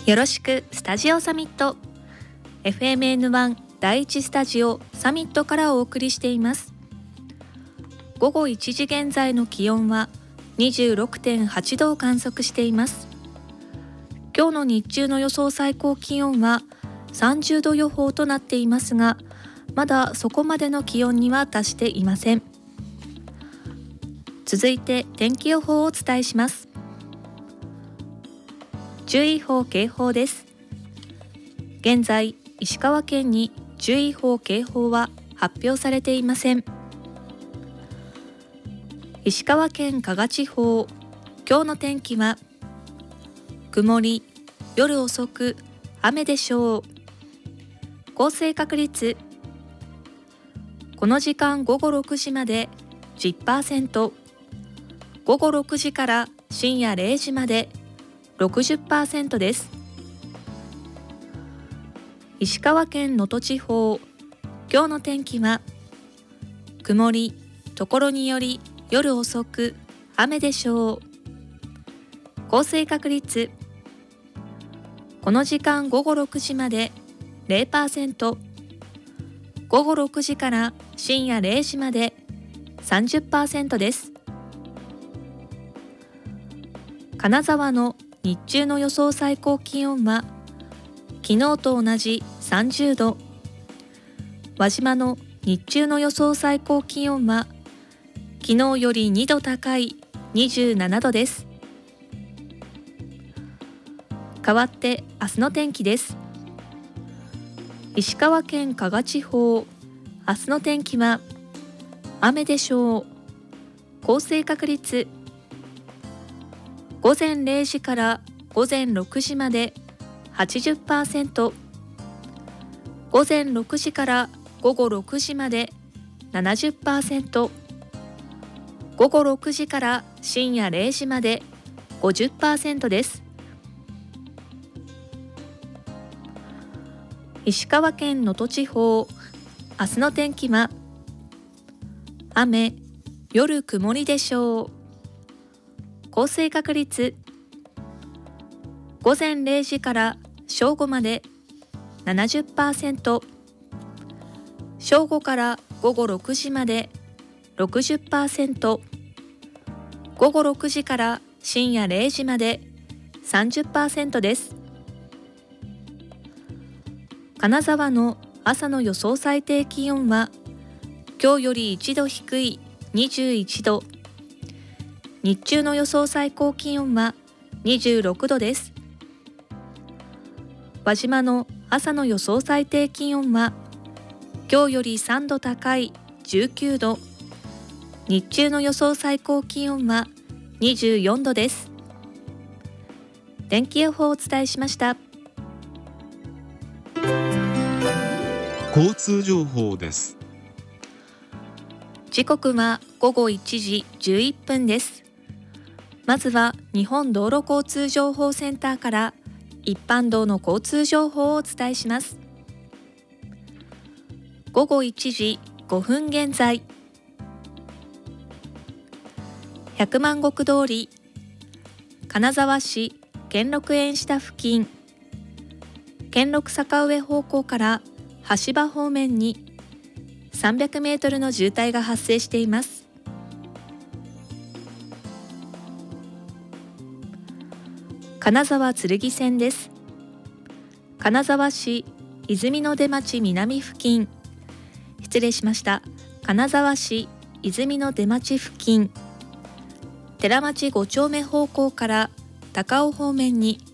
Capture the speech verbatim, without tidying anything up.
よろしくスタジオサミット エフエムエヌワン 第一スタジオサミットからお送りしています。午後いちじ現在の気温は にじゅうろくてんはちどを観測しています。今日の日中の予想最高気温はさんじゅうど予報となっていますが、まだそこまでの気温には達していません。続いて天気予報をお伝えします。注意報警報です。現在石川県に注意報警報は発表されていません。石川県加賀地方、今日の天気は曇り、夜遅く雨でしょう。降水確率、この時間午後ろくじまで じゅっパーセント、午後ろくじから深夜れいじまで ろくじゅっパーセント です。石川県能登地方、今日の天気は曇り、ところにより夜遅く雨でしょう。降水確率、この時間午後ろくじまで ゼロパーセント、午後ろくじから深夜れいじまで さんじゅっパーセント です。金沢の日中の予想最高気温は昨日と同じさんじゅうど、輪島の日中の予想最高気温は昨日よりにど高いにじゅうななどです。代わって明日の天気です。石川県加賀地方、明日の天気は雨でしょう。降水確率、午前れいじから午前ろくじまで はちじゅっパーセント、午前ろくじから午後ろくじまで ななじゅっパーセント、午後ろくじから深夜れいじまで ごじゅっパーセント です。石川県能登地方、明日の天気は雨、夜曇りでしょう。降水確率、午前れいじから正午まで ななじゅっパーセント、正午から午後ろくじまで ろくじゅっパーセント、午後ろくじから深夜れいじまで さんじゅっパーセント です。金沢の朝の予想最低気温は今日よりいちど低いにじゅういちど、日中の予想最高気温はにじゅうろくどです。輪島の朝の予想最低気温は今日よりさんど高いじゅうきゅうど、日中の予想最高気温はにじゅうよんどです。天気予報をお伝えしました。 交通情報です。 時刻は午後いちじじゅういっぷんです。まずは日本道路交通情報センターから一般道の交通情報をお伝えします。午後いちじごふん現在、百万石通り金沢市兼六園下付近、兼六坂上方向から橋場方面にさんびゃくメートルの渋滞が発生しています。金沢剣線です。金沢市泉の出町南付近、失礼しました。金沢市泉の出町付近、寺町ご丁目方向から高尾方面に